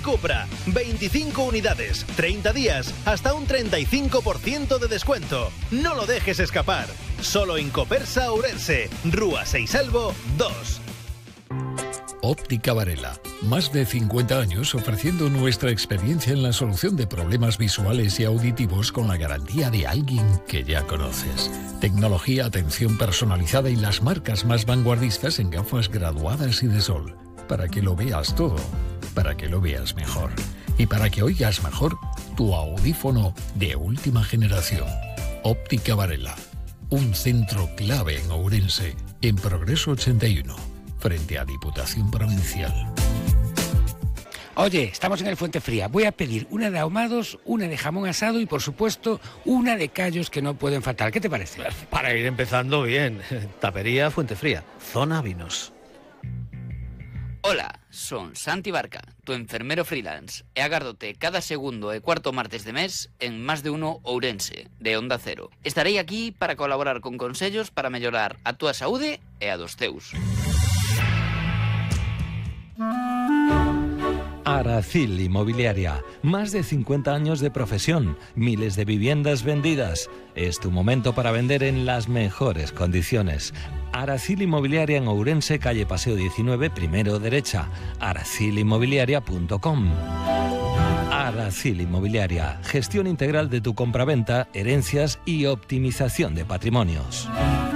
Cupra. 25 unidades, 30 días, hasta un 35% de descuento. No lo dejes escapar. Solo en Copersa Ourense, Rúa Seisalvo 2. Óptica Varela. Más de 50 años ofreciendo nuestra experiencia en la solución de problemas visuales y auditivos con la garantía de alguien que ya conoces. Tecnología, atención personalizada y las marcas más vanguardistas en gafas graduadas y de sol. Para que lo veas todo, para que lo veas mejor. Y para que oigas mejor, tu audífono de última generación. Óptica Varela. Un centro clave en Ourense, en Progreso 81. Frente a Diputación Provincial. Oye, estamos en el Fuente Fría. Voy a pedir una de ahumados, una de jamón asado y, por supuesto, una de callos que no pueden faltar. ¿Qué te parece? Para ir empezando bien. Tapería Fuente Fría, zona vinos. Hola, son Santi Barca, tu enfermero freelance. E agardote cada segundo e cuarto martes de mes en Más de Uno Ourense, de Onda Cero. Estarei aquí para colaborar con consellos para mellorar a túa saúde e a dos teus. Aracil Inmobiliaria, más de 50 años de profesión, miles de viviendas vendidas. Es tu momento para vender en las mejores condiciones. Aracil Inmobiliaria en Ourense, calle Paseo 19, primero derecha. aracilinmobiliaria.com. Aracil Inmobiliaria, gestión integral de tu compraventa, herencias y optimización de patrimonios.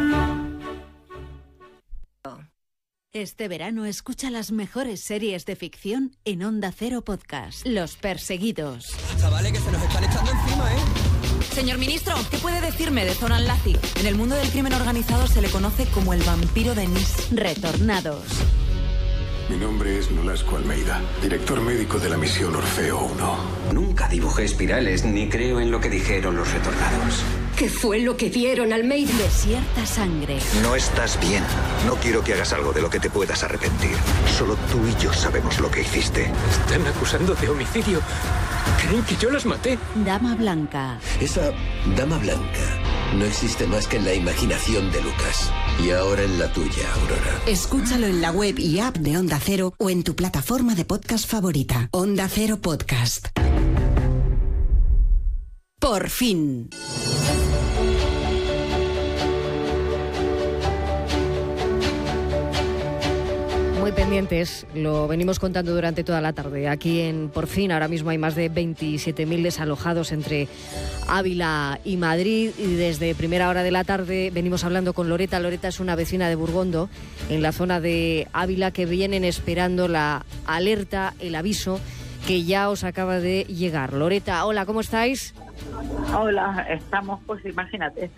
Este verano escucha las mejores series de ficción en Onda Cero Podcast. Los Perseguidos. Chavales, que se nos están echando encima, ¿eh? Señor ministro, ¿qué puede decirme de Zoran Lazi? En el mundo del crimen organizado se le conoce como el vampiro de Nice. Retornados. Mi nombre es Nolasco Almeida, director médico de la misión Orfeo 1. Nunca dibujé espirales ni creo en lo que dijeron los retornados. ¿Qué fue lo que vieron, Almeida? Desierta sangre. No estás bien. No quiero que hagas algo de lo que te puedas arrepentir. Solo tú y yo sabemos lo que hiciste. Están acusando de homicidio. Creen que yo las maté. Dama Blanca. Esa Dama Blanca no existe más que en la imaginación de Lucas. Y ahora en la tuya, Aurora. Escúchalo en la web y app de Onda Cero o en tu plataforma de podcast favorita. Onda Cero Podcast. Por fin. Muy pendientes, lo venimos contando durante toda la tarde. Aquí en Por Fin, ahora mismo hay más de 27.000 desalojados entre Ávila y Madrid. Y desde primera hora de la tarde venimos hablando con Loreta. Loreta es una vecina de Burgondo, en la zona de Ávila, que vienen esperando la alerta, el aviso que ya os acaba de llegar. Loreta, hola, ¿cómo estáis? Hola, estamos, pues imagínate.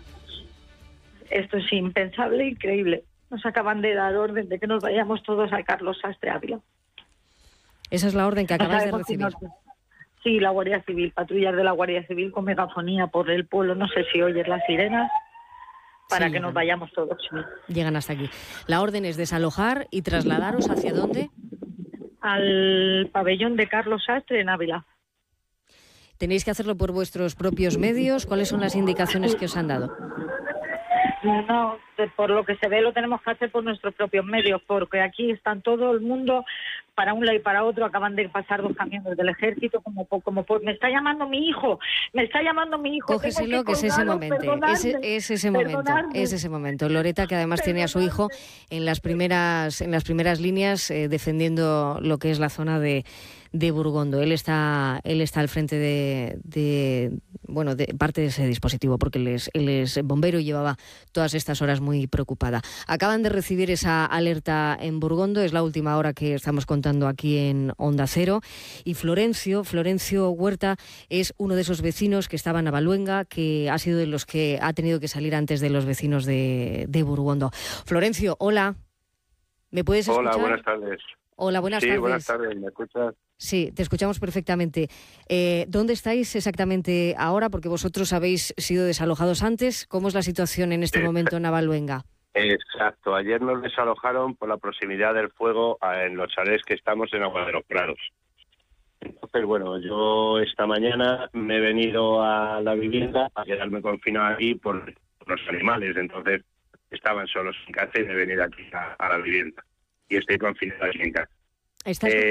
Esto es impensable, increíble. Nos acaban de dar orden de que nos vayamos todos a Carlos Sastre Ávila. Esa es la orden que acabas de recibir. Sí, la Guardia Civil, patrullas de la Guardia Civil con megafonía por el pueblo. No sé si oyes las sirenas para que nos vayamos todos. Llegan hasta aquí. La orden es desalojar y trasladaros ¿hacia dónde? Al pabellón de Carlos Sastre en Ávila. ¿Tenéis que hacerlo por vuestros propios medios? ¿Cuáles son las indicaciones que os han dado? No, por lo que se ve lo tenemos que hacer por nuestros propios medios, porque aquí están todo el mundo para un lado y para otro. Acaban de pasar 2 camiones del ejército me está llamando mi hijo, Cógeselo, que es ese momento, es ese momento. Loreta, que además tiene a su hijo en las primeras líneas defendiendo lo que es la zona de Burgondo. Él está al frente de parte de ese dispositivo, porque él es bombero y llevaba todas estas horas muy preocupada. Acaban de recibir esa alerta en Burgondo, es la última hora que estamos contando aquí en Onda Cero. Y Florencio Huerta es uno de esos vecinos que estaba en Avaluenga, que ha sido de los que ha tenido que salir antes de los vecinos de Burgondo. Florencio, hola. ¿Me puedes escuchar? Hola, buenas tardes. Hola, buenas tardes. Sí, buenas tardes, ¿me escuchas? Sí, te escuchamos perfectamente. ¿Dónde estáis exactamente ahora? Porque vosotros habéis sido desalojados antes. ¿Cómo es la situación en este momento en Avaluenga? Exacto. Ayer nos desalojaron por la proximidad del fuego en los chalés que estamos en Agua de los Prados. Entonces, bueno, yo esta mañana me he venido a la vivienda a quedarme confinado aquí por los animales. Entonces, estaban solos en casa y me he venido aquí a la vivienda. Y estoy confinado aquí en casa.